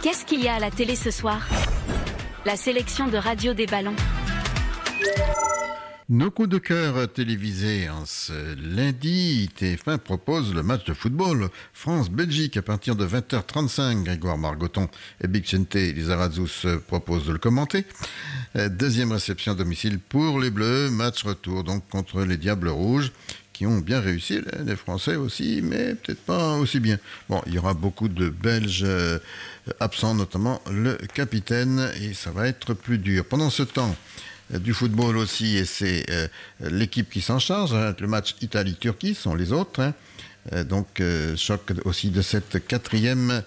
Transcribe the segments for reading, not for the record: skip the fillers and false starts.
Qu'est-ce qu'il y a à la télé ce soir? La sélection de Radio des Ballons. Nos coups de cœur télévisés en ce lundi, TF1 propose le match de football France-Belgique à partir de 20h35. Grégoire Margoton et Bixente Lizarazus proposent de le commenter. Deuxième réception à domicile pour les Bleus, match retour donc contre les Diables Rouges qui ont bien réussi, les Français aussi, mais peut-être pas aussi bien. Bon, il y aura beaucoup de Belges absents, notamment le capitaine, et ça va être plus dur. Pendant ce temps, du football aussi, et c'est l'équipe qui s'en charge. Le match Italie-Turquie sont les autres. Donc, choc aussi de cette quatrième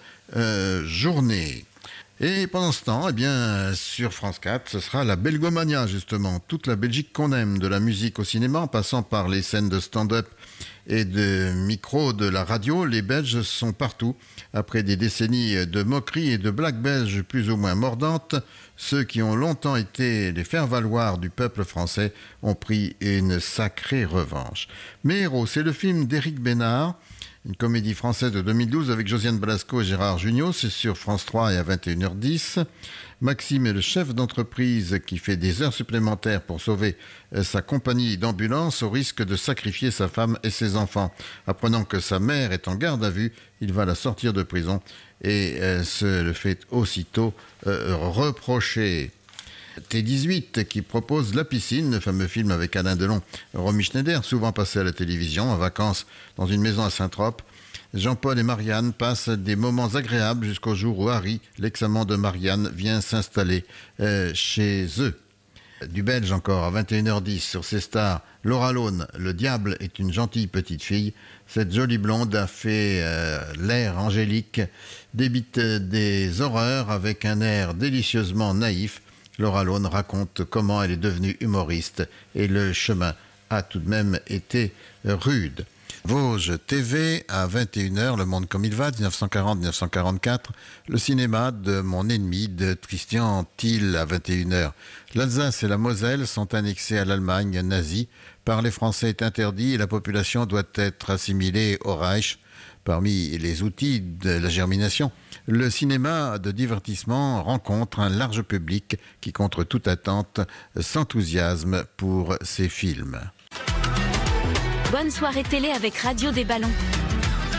journée. Et pendant ce temps, eh bien, sur France 4, ce sera la Belgomania, justement. Toute la Belgique qu'on aime, de la musique au cinéma, en passant par les scènes de stand-up et de micro de la radio, les Belges sont partout. Après des décennies de moqueries et de blagues belges plus ou moins mordantes, ceux qui ont longtemps été les faire-valoir du peuple français ont pris une sacrée revanche. Mes héros, c'est le film d'Éric Bénard, une comédie française de 2012 avec Josiane Balasco et Gérard Jugnot, c'est sur France 3 et à 21h10. Maxime est le chef d'entreprise qui fait des heures supplémentaires pour sauver sa compagnie d'ambulance au risque de sacrifier sa femme et ses enfants. Apprenant que sa mère est en garde à vue, il va la sortir de prison et se le fait aussitôt reprocher. T18 qui propose La Piscine, le fameux film avec Alain Delon, Romy Schneider, souvent passé à la télévision, en vacances dans une maison à Saint-Trope. Jean-Paul et Marianne passent des moments agréables jusqu'au jour où Harry, l'ex-amant de Marianne, vient s'installer chez eux. Du belge encore, à 21h10, sur ces stars, Laura Lone, Le diable est une gentille petite fille. Cette jolie blonde a fait l'air angélique, débite des horreurs avec un air délicieusement naïf. Laura Lone raconte comment elle est devenue humoriste et le chemin a tout de même été rude. Vosges TV à 21h, Le monde comme il va, 1940-1944, le cinéma de Mon ennemi de Christian Thiel à 21h. L'Alsace et la Moselle sont annexées à l'Allemagne nazie. Parler français est interdit et la population doit être assimilée au Reich. Parmi les outils de la germination, le cinéma de divertissement rencontre un large public qui, contre toute attente, s'enthousiasme pour ses films. Bonne soirée télé avec Radio des Ballons.